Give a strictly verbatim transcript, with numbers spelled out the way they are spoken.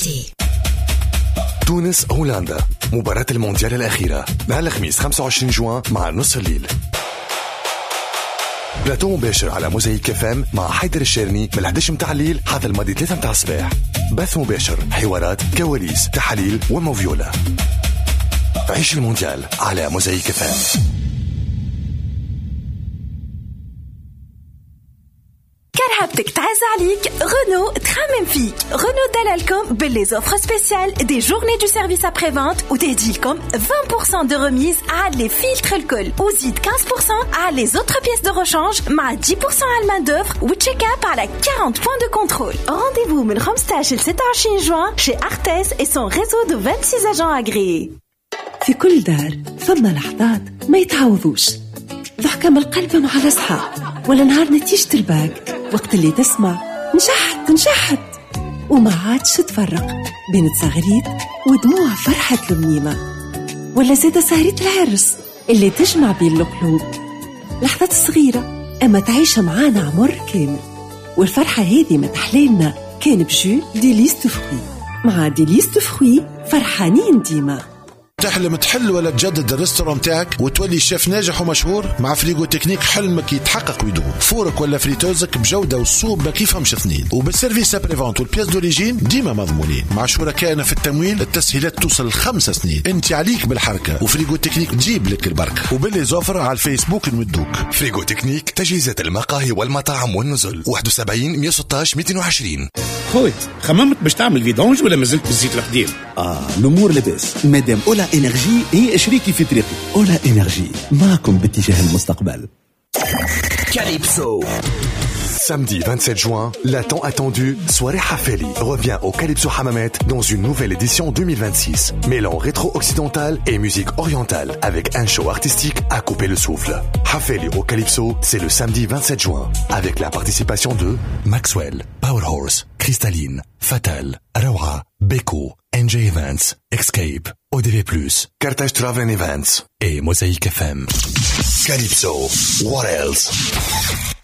تونس هولندا، مباراة المونديال الأخيرة نهار الخميس خمسة وعشرين جوان مع نص الليل. بلاتو مباشر على موزايك اف ام مع حيدر الشيرني من الحداش متاع الليل حتى الماضي ثلاثة متاع الصباح. بث مباشر، حوارات، كواليس، تحاليل وموفيولا. عيش المونديال على موزايك اف ام. كرهبتك تعز عليك، غنو تخمم فيك. غنو دلالكم باللي زوفر سبيسيال دي جورني دو سيرفيس ابري فونت وتهديلكم عشرة بالمية دو ريميز على لي فيلتر الكل وزيد خمسة بالمية على لي زوتر بيس دو ريشانج مع عشرة بالمية على المان دوفر وتشيك اب على أربعين بوان دو كنترول. رونديفو من خمسطاش ل ستة وعشرين جوان شي أرتيس et son réseau de vingt-six agents agréés. في كل دار ثم لحظات ما يتعوضوش، ضحكة من القلب مع الأصحاب، ولا نهار نتيجة الباك وقت اللي تسمع نجحت نجحت وما عادش تفرق بين تصغريت ودموع فرحة المنيمة، ولا زادة سهرية العرس اللي تجمع بين القلوب. لحظات صغيرة أما تعيشها معانا عمر كامل، والفرحة هذه ما تحليلنا كان بجو ديليس دو فروي. مع ديليس دو فروي فرحانين ديما. تحلم تحل ولا تجدد الريستوران تاعك وتولي شيف ناجح ومشهور؟ مع فريغو تكنيك حلمك يتحقق ويدوم. فورك ولا فريتوزك بجودة والصوب ما كيفهمش اثنين، وبالسيرفيس ابريفونت والبياس دوريجين ديما مضمونين. مع شركائنا في التمويل التسهيلات توصل لخمس سنين. انت عليك بالحركة وفريغو تكنيك تجيب لك البركة. وباللي زوفر على الفيسبوك نمدوك. فريغو تكنيك تجهيزات المقاهي والمطاعم والنزل. واحد وسبعين مية وستة عشر مئتين وعشرين. خويا خممت باش تعمل فيدونج ولا مازلت بالزيت القديم؟ اه الامور لاباس مادام اولا انرجي هي شريكي في طريقي. اولا انرجي معكم باتجاه المستقبل. Calypso. Samedi vingt-sept juin, la tant attendue soirée Hafeli revient au Calypso Hammamet dans une nouvelle édition deux mille vingt-six, mêlant rétro-occidental et musique orientale avec un show artistique à couper le souffle. Hafeli au Calypso, c'est le samedi vingt-sept juin, avec la participation de Maxwell, Powerhorse, Cristalline, Fatal, Rawa, Beko, N J Events, Escape, O D V plus, Carthage Travel Events et Mosaïque F M. Calypso, what else?